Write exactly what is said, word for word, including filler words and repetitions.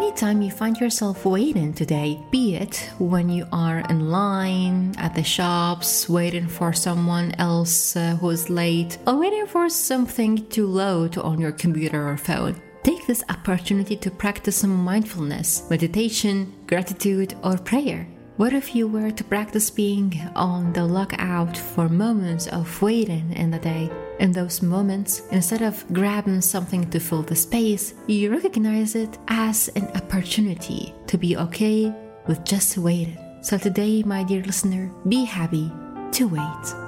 anytime you find yourself waiting today, be it when you are in line at the shops, waiting for someone else uh, who is late, or waiting for something to load on your computer or phone, take this opportunity to practice some mindfulness, meditation, gratitude, or prayer. What if you were to practice being on the lookout for moments of waiting in the day? In those moments, instead of grabbing something to fill the space, you recognize it as an opportunity to be okay with just waiting. So today, my dear listener, be happy to wait.